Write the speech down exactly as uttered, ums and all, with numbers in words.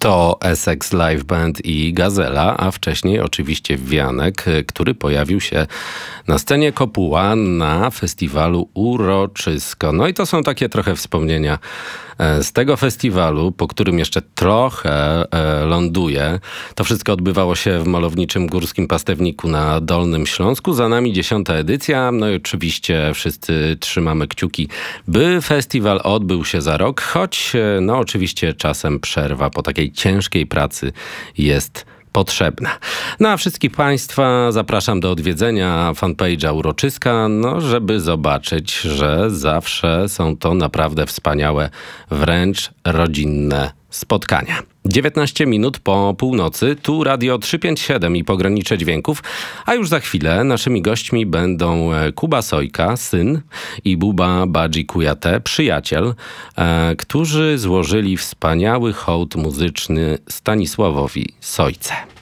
To Essex Live Band i Gazela, a wcześniej oczywiście Wianek, który pojawił się na scenie Kopuła na festiwalu Uroczysko. No i to są takie trochę wspomnienia z tego festiwalu, po którym jeszcze trochę ląduję. To wszystko odbywało się w malowniczym Górskim Pastewniku na Dolnym Śląsku. Za nami dziesiąta edycja. No i oczywiście wszyscy trzymamy kciuki, by festiwal odbył się za rok, choć no oczywiście czasem przerwa po takiej ciężkiej pracy jest potrzebna. No a wszystkich Państwa zapraszam do odwiedzenia fanpage'a Uroczyska, no żeby zobaczyć, że zawsze są to naprawdę wspaniałe, wręcz rodzinne spotkania. dziewiętnaście minut po północy, tu Radio trzysta pięćdziesiąt siedem i Pogranicze Dźwięków, a już za chwilę naszymi gośćmi będą Kuba Sojka, syn, i Buba Badzi Kujate, przyjaciel, e, którzy złożyli wspaniały hołd muzyczny Stanisławowi Sojce.